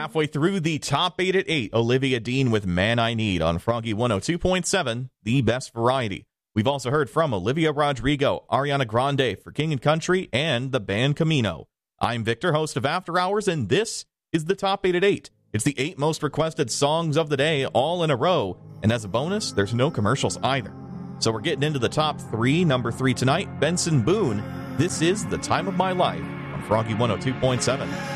halfway through the top 8 at 8. Olivia Dean with Man I Need on Froggy 102.7, the best variety. We've also heard from Olivia Rodrigo, Ariana Grande for King and Country, and the band Camino. I'm Victor, host of After Hours, and this is the top 8 at 8. It's the 8 most requested songs of the day, all in a row. And as a bonus, there's no commercials either. So we're getting into the top 3. Number 3 tonight, Benson Boone. This is The Time of My Life on Froggy 102.7.